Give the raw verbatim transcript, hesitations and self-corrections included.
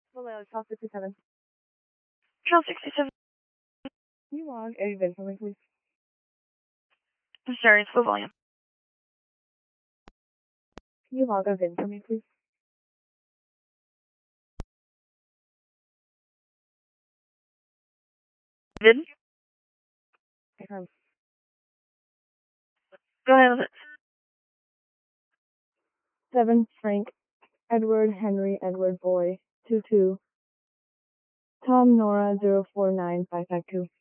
Hello, South fifty-seven. Trail sixty-seven. Can you log a VIN for me, please? I'm sorry, it's low volume. Can you log a VIN for me, please? VIN? Confirm. Go ahead with it. Seven Frank Edward Henry Edward Boy two two Tom Nora zero four nine five five two.